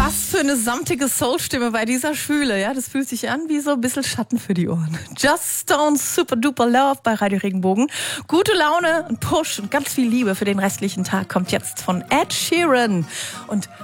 Was für eine samtige Soul-Stimme bei dieser Schwüle, ja? Das fühlt sich an wie so ein bisschen Schatten für die Ohren. Just Stone, Super Duper Love bei Radio Regenbogen. Gute Laune, ein Push und ganz viel Liebe für den restlichen Tag kommt jetzt von Ed Sheeran. Und